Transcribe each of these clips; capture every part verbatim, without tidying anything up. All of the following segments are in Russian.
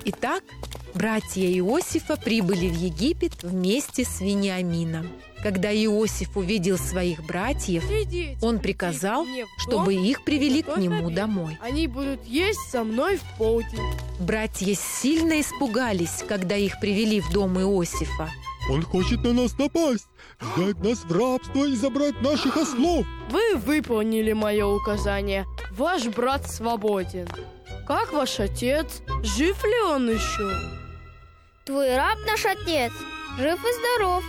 Итак, братья Иосифа прибыли в Египет вместе с Вениамином. Когда Иосиф увидел своих братьев, он приказал, чтобы их привели к нему домой. Они будут есть со мной в полдень. Братья сильно испугались, когда их привели в дом Иосифа. Он хочет на нас напасть, взять нас в рабство и забрать наших ослов. Вы выполнили мое указание. Ваш брат свободен. Как ваш отец? Жив ли он еще? Твой раб наш отец, жив и здоров.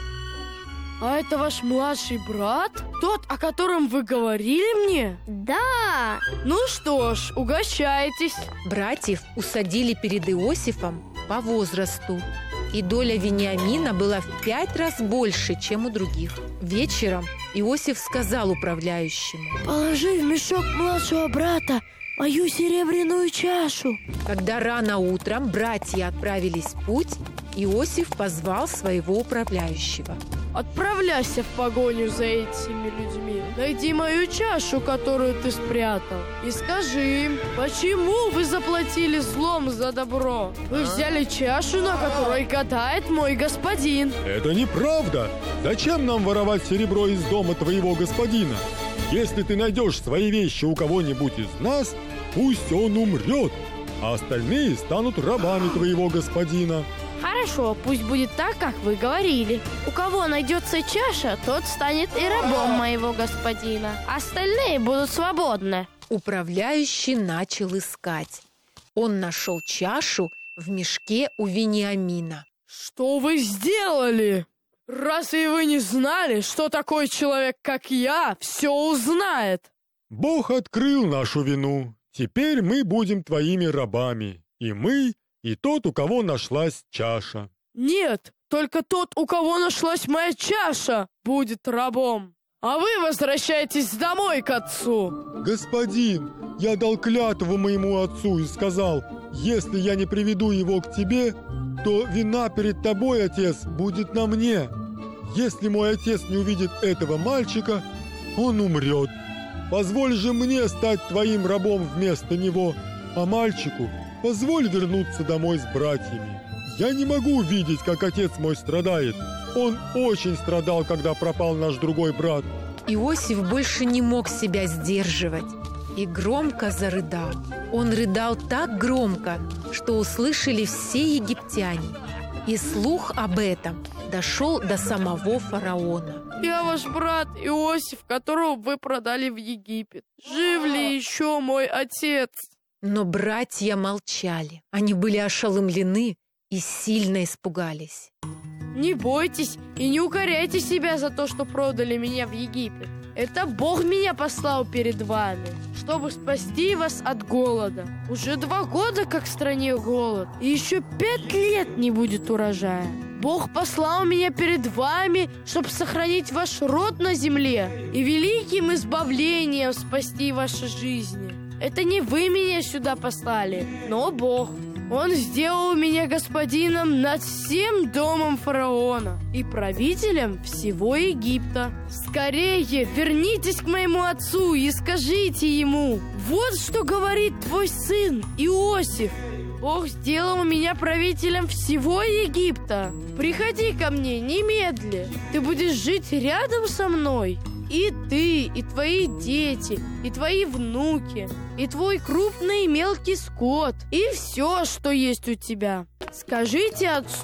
А это ваш младший брат? Тот, о котором вы говорили мне? Да. Ну что ж, угощайтесь. Братьев усадили перед Иосифом по возрасту, и доля Вениамина была в пять раз больше, чем у других. Вечером Иосиф сказал управляющему: положи в мешок младшего брата мою серебряную чашу. Когда рано утром братья отправились в путь, Иосиф позвал своего управляющего. Отправляйся в погоню за этими людьми. Найди мою чашу, которую ты спрятал, и скажи им, почему вы заплатили злом за добро. Вы взяли чашу, на которой катает мой господин. Это неправда. Зачем нам воровать серебро из дома твоего господина? Если ты найдешь свои вещи у кого-нибудь из нас, пусть он умрет, а остальные станут рабами твоего господина. Хорошо, пусть будет так, как вы говорили. У кого найдется чаша, тот станет и рабом моего господина. Остальные будут свободны. Управляющий начал искать. Он нашел чашу в мешке у Вениамина. Что вы сделали? Разве вы не знали, что такой человек, как я, все узнает? Бог открыл нашу вину. Теперь мы будем твоими рабами. И мы, и тот, у кого нашлась чаша. Нет, только тот, у кого нашлась моя чаша, будет рабом. А вы возвращаетесь домой к отцу. Господин, я дал клятву моему отцу и сказал: если я не приведу его к тебе, то вина перед тобой, отец, будет на мне. Если мой отец не увидит этого мальчика, он умрет. Позволь же мне стать твоим рабом вместо него, а мальчику позволь вернуться домой с братьями. Я не могу видеть, как отец мой страдает. Он очень страдал, когда пропал наш другой брат. Иосиф больше не мог себя сдерживать и громко зарыдал. Он рыдал так громко, что услышали все египтяне. И слух об этом дошел до самого фараона. Я ваш брат Иосиф, которого вы продали в Египет. Жив ли еще мой отец? Но братья молчали. Они были ошеломлены и сильно испугались. Не бойтесь и не укоряйте себя за то, что продали меня в Египет. Это Бог меня послал перед вами, чтобы спасти вас от голода. Уже два года, как в стране голод, и еще пять лет не будет урожая. Бог послал меня перед вами, чтобы сохранить ваш род на земле и великим избавлением спасти ваши жизни. Это не вы меня сюда послали, но Бог. Он сделал меня господином над всем домом фараона и правителем всего Египта. Скорее вернитесь к моему отцу и скажите ему: вот что говорит твой сын Иосиф. Бог сделал меня правителем всего Египта. Приходи ко мне немедля. Ты будешь жить рядом со мной. И ты, и твои дети, и твои внуки, и твой крупный и мелкий скот, и все, что есть у тебя. Скажите отцу,